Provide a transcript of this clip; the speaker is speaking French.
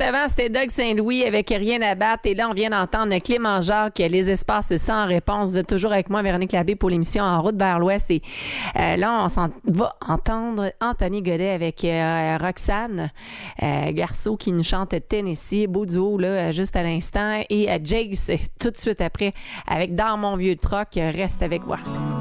avant, c'était Doug Saint-Louis avec Rien à battre. Et là, on vient d'entendre Clément Jacques, Les espaces sans réponse. Vous êtes toujours avec moi, Véronique Labbé, pour l'émission En route vers l'Ouest. Et là, on va entendre Anthony Godet avec Roxane Garceau qui nous chante Tennessee. Beau duo, là, juste à l'instant. Et Jace, tout de suite après, avec Dans mon vieux troc. Reste avec moi.